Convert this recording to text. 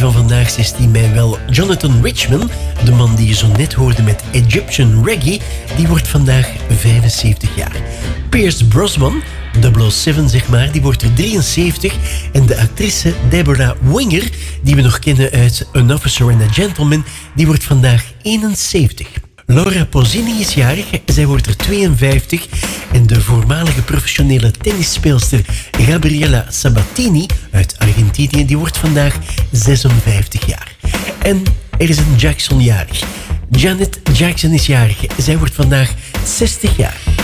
van vandaag, 16 mei, wel Jonathan Richman, de man die je zo net hoorde met Egyptian Reggae, die wordt vandaag 75 jaar. Pierce Brosnan, 007 zeg maar, die wordt er 73. En de actrice Deborah Winger, die we nog kennen uit An Officer and a Gentleman, die wordt vandaag 71. Laura Pausini is jarig, zij wordt er 52. En de voormalige professionele tennisspeelster Gabriela Sabatini uit Argentinië, die wordt vandaag 56 jaar. En er is een Jackson jarig. Janet Jackson is jarig, zij wordt vandaag 60 jaar.